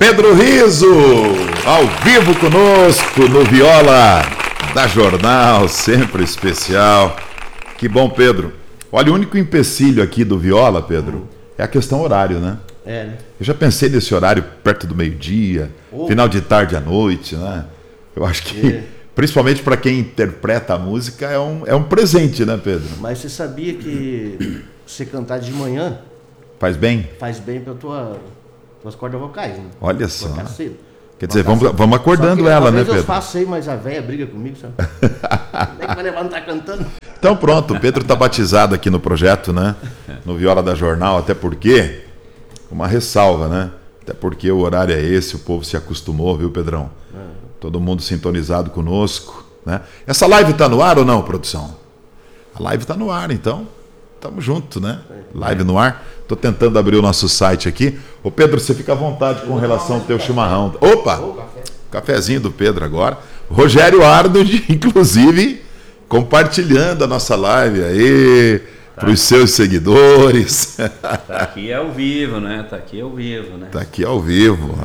Pedro Rizzo, ao vivo conosco no Viola da Jornal, sempre especial. Que bom, Pedro. Olha, o único empecilho aqui do Viola, Pedro, é a questão horário, né? É, né? Eu já pensei nesse horário perto do meio-dia, final de tarde à noite, né? Eu acho que, principalmente para quem interpreta a música, é um presente, né, Pedro? Mas você sabia que você cantar de manhã Faz bem? faz bem para tuas cordas vocais, né? Olha só. Acordar cedo. Quer dizer, vamos acordando ela, né, Pedro? Eu faço aí, mas a véia briga comigo, sabe? Como é que vai levantar cantando? Então pronto, o Pedro está batizado aqui no projeto, né? No Viola da Jornal, até porque, uma ressalva, né? Até porque o horário é esse, o povo se acostumou, viu, Pedrão? Todo mundo sintonizado conosco, né? Essa live está no ar ou não, produção? A live está no ar, então estamos juntos, né? Live no ar. Estou tentando abrir o nosso site aqui. Ô Pedro, você fica à vontade com relação ao teu chimarrão. Opa! Cafezinho do Pedro agora. Rogério Arnold, inclusive, compartilhando a nossa live aí para os seus seguidores. Tá aqui ao vivo, né? Tá aqui ao vivo, né? Tá aqui ao vivo,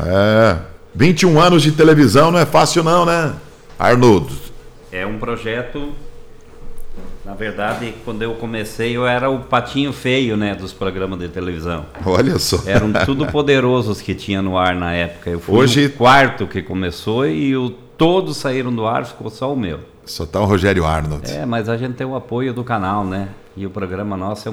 21 anos de televisão não é fácil não, né, Arnold? É um projeto... Na verdade, quando eu comecei, eu era o patinho feio, né, dos programas de televisão. Olha só. Eram tudo poderosos que tinha no ar na época. Eu fui Hoje... o quarto que começou e todos saíram do ar, ficou só o meu. Só tá o Rogério Arnold. Mas a gente tem o apoio do canal, né? E o programa nosso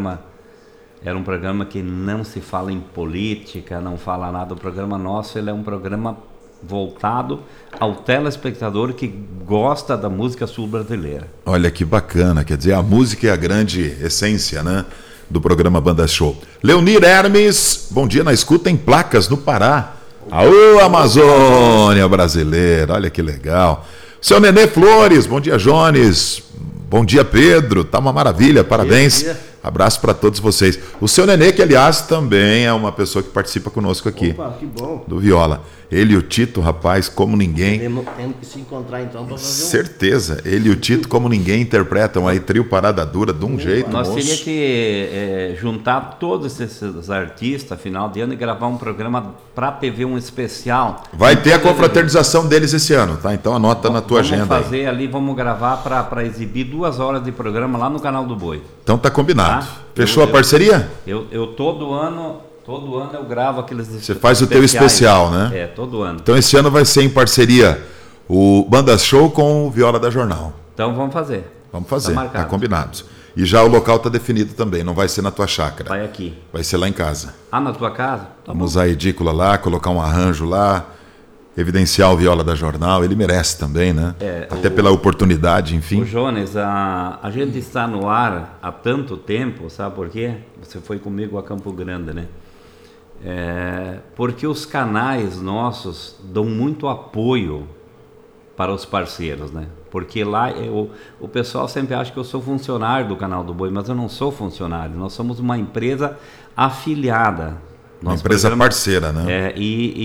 era um programa que não se fala em política, não fala nada. O programa nosso, ele é um programa voltado ao telespectador que gosta da música sul-brasileira. Olha que bacana, quer dizer, a música é a grande essência, né, do programa Banda Show. Leonir Hermes, bom dia na escuta em Placas, no Pará. Aô, Amazônia brasileira, olha que legal. Seu Nenê Flores, bom dia, Jones. Bom dia, Pedro, tá uma maravilha, parabéns. Abraço para todos vocês. O seu Nenê, que aliás também é uma pessoa que participa conosco aqui. Opa, que bom. Do Viola. Ele e o Tito, rapaz, como ninguém. Temos que se encontrar então para fazer Certeza. Ele e o Tito, como ninguém, interpretam aí trio Parada Dura de um jeito, Nós moço. teríamos que juntar todos esses artistas final de ano e gravar um programa para TV, um especial. Vai ter a confraternização deles esse ano, tá? Então anota na tua agenda. Vamos fazer ali, vamos gravar para exibir 2 horas de programa lá no canal do Boi. Então tá combinado. Fechou a parceria? Eu todo ano eu gravo aqueles especiais. Você faz o teu especial, né? Todo ano. Então esse ano vai ser em parceria o Banda Show com o Viola da Jornal. Então vamos fazer. Vamos fazer, tá combinado. E já o local tá definido também, não vai ser na tua chácara. Vai aqui. Vai ser lá em casa. Ah, na tua casa? Tá Vamos usar a edícula lá, colocar um arranjo lá, evidenciar o Viola da Jornal, ele merece também, né? Até pela oportunidade, enfim. O Jones, a gente está no ar há tanto tempo, sabe por quê? Você foi comigo a Campo Grande, né? Porque os canais nossos dão muito apoio para os parceiros, né? Porque lá o pessoal sempre acha que eu sou funcionário do Canal do Boi, mas eu não sou funcionário, nós somos uma empresa afiliada. Uma empresa parceira, né?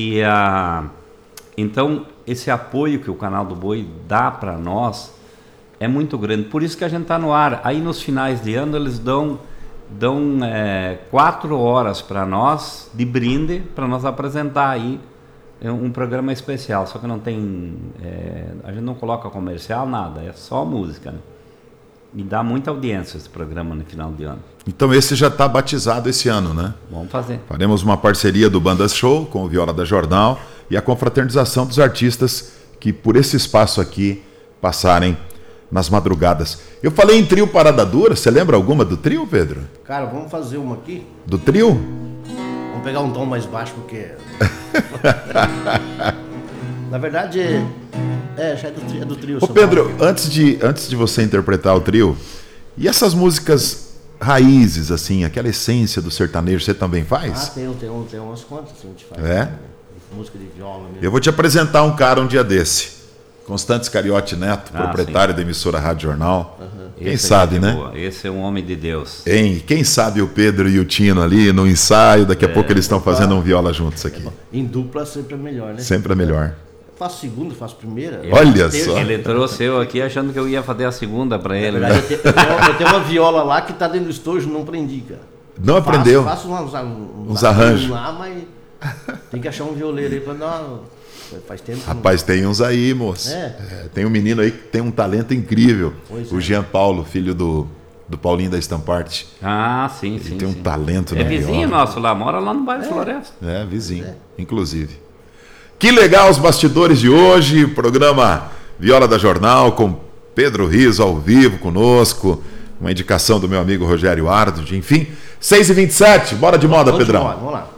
Então, esse apoio que o Canal do Boi dá para nós é muito grande. Por isso que a gente está no ar. Aí, nos finais de ano, eles dão 4 horas para nós, de brinde, para nós apresentar aí um programa especial. Só que não tem... a gente não coloca comercial, nada. É só música, né? E dá muita audiência esse programa no final de ano. Então esse já está batizado esse ano, né? Vamos fazer. Faremos uma parceria do Banda Show com o Viola da Jornal e a confraternização dos artistas que por esse espaço aqui passarem nas madrugadas. Eu falei em trio Parada Dura, você lembra alguma do trio, Pedro? Cara, vamos fazer uma aqui? Do trio? Vamos pegar um tom mais baixo, porque... Na verdade, já é do trio. Ô Pedro, antes de você interpretar o trio, e essas músicas raízes, assim, aquela essência do sertanejo, você também faz? Tem umas quantas que a gente faz. Música de viola mesmo. Eu vou te apresentar um cara um dia desse. Constantes Cariotti Neto, proprietário da emissora Rádio Jornal. Quem sabe, né? Esse é um homem de Deus. Quem sabe o Pedro e o Tino ali no ensaio, daqui a pouco eles estão fazendo um viola juntos aqui. Em dupla sempre é melhor, né? Sempre é melhor. Faço segunda, faço primeira. Olha só. Ele trouxe eu aqui achando que eu ia fazer a segunda para ele. Na verdade, eu tenho uma viola lá que tá dentro do estojo, não prendi, cara. Não aprendeu? Faço uns arranjos lá, mas Tem que achar um violeiro aí pra dar uma... Faz tempo que Rapaz, tem uns aí, moço. Tem um menino aí que tem um talento incrível. O Jean Paulo, filho do Paulinho da Estamparte. Ah, sim, Ele sim. tem um talento É na vizinho viola. nosso lá, mora lá no bairro Floresta. É, vizinho, inclusive. Que legal os bastidores de hoje. Programa Viola da Jornal com Pedro Riso ao vivo conosco. Uma indicação do meu amigo Rogério Ardo. Enfim, 6h27. Bora de moda, Vamos Pedrão. Vamos lá.